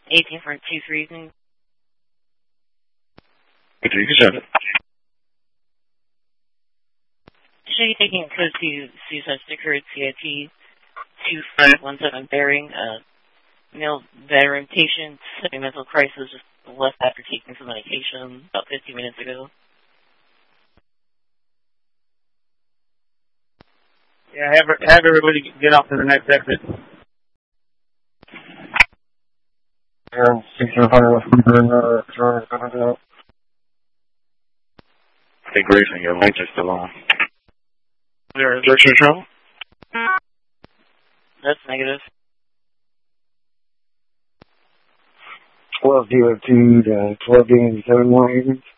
18 for 2-3. Should you taking code to Suicide Sticker at CIT 2517 bearing, male veteran patient, having mental crisis, just left after taking some medication about 15 minutes ago. Yeah, have everybody get off to the next exit. Yeah, 1600 Hey, Grayson, your lights are still on. There is Richard Trouble? That's negative. 1202 to 12 games, 7 more agents.